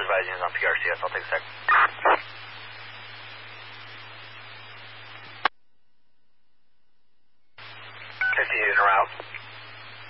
advising is on PRCS. I'll take a sec.